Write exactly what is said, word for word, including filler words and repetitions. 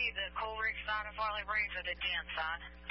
the Coleridge side of Harley Briggs or the Den side?